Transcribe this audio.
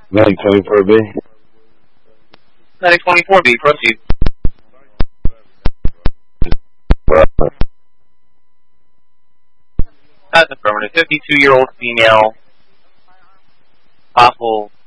Medic 24B. Medic 24B, proceed. That's affirmative. 52-year-old female. Possible